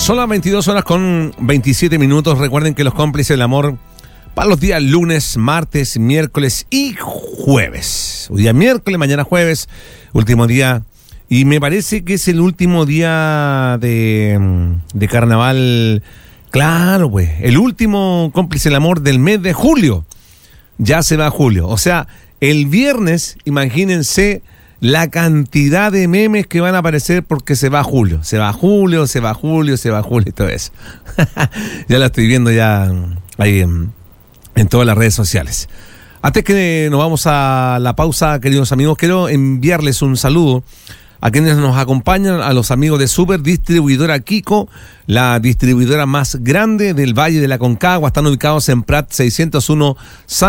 Son las 22 horas con 27 minutos. Recuerden que los cómplices del amor para los días lunes, martes, miércoles y jueves. Hoy día miércoles, mañana jueves, último día. Y me parece que es el último día de carnaval. Claro, pues, el último cómplice del amor del mes de julio. Ya se va julio. O sea, el viernes, imagínense la cantidad de memes que van a aparecer porque se va julio. Se va julio, se va julio, se va julio y todo eso. Ya lo estoy viendo ya ahí en todas las redes sociales. Antes que nos vamos a la pausa, queridos amigos, quiero enviarles un saludo a quienes nos acompañan, a los amigos de Super Distribuidora Kiko, la distribuidora más grande del Valle de la Concagua. Están ubicados en Prat 601